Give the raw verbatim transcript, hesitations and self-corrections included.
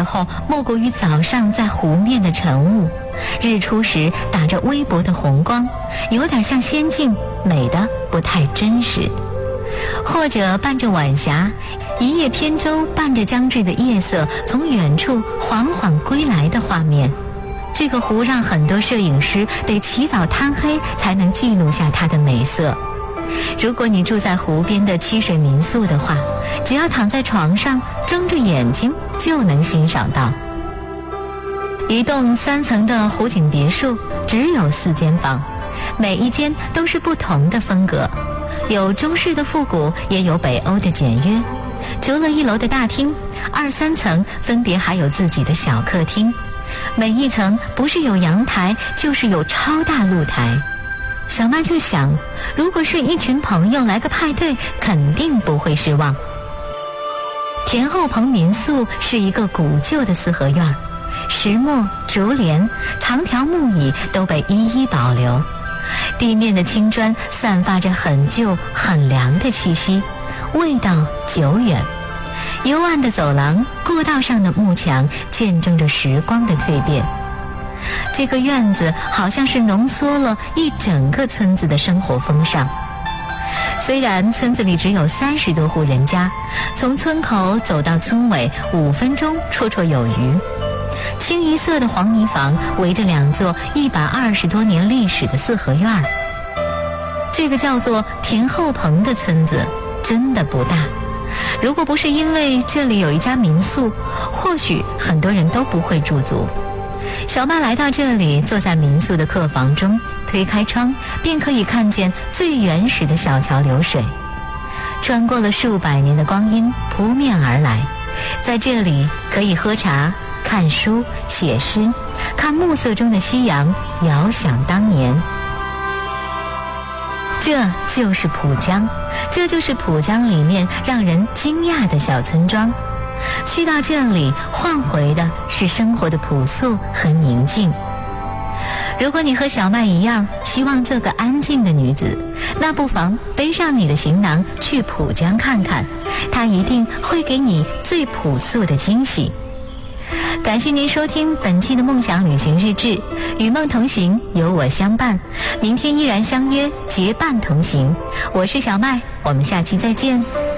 时候莫过于早上在湖面的晨雾，日出时打着微薄的红光，有点像仙境，美得不太真实。或者伴着晚霞，一叶扁舟伴着将至的夜色从远处缓缓归来的画面。这个湖让很多摄影师得起早贪黑才能记录下它的美色。如果你住在湖边的七水民宿的话，只要躺在床上睁着眼睛就能欣赏到。一栋三层的湖景别墅只有四间房，每一间都是不同的风格，有中式的复古，也有北欧的简约。除了一楼的大厅，二三层分别还有自己的小客厅，每一层不是有阳台就是有超大露台。小麦就想，如果是一群朋友来个派对，肯定不会失望。田后棚民宿是一个古旧的四合院，石磨、竹帘、长条木椅都被一一保留，地面的青砖散发着很旧很凉的气息，味道久远。幽暗的走廊，过道上的幕墙见证着时光的蜕变。这个院子好像是浓缩了一整个村子的生活风尚。虽然村子里只有三十多户人家，从村口走到村尾五分钟绰绰有余。清一色的黄泥房围着两座一百二十多年历史的四合院儿。这个叫做田后棚的村子真的不大，如果不是因为这里有一家民宿，或许很多人都不会驻足。小麦来到这里，坐在民宿的客房中，推开窗便可以看见最原始的小桥流水，穿过了数百年的光阴扑面而来。在这里可以喝茶、看书、写诗，看暮色中的夕阳，遥想当年。这就是浦江，这就是浦江里面让人惊讶的小村庄。去到这里，换回的是生活的朴素和宁静。如果你和小麦一样希望做个安静的女子，那不妨背上你的行囊去浦江看看，它一定会给你最朴素的惊喜。感谢您收听本期的梦想旅行日志，与梦同行，有我相伴，明天依然相约结伴同行。我是小麦，我们下期再见。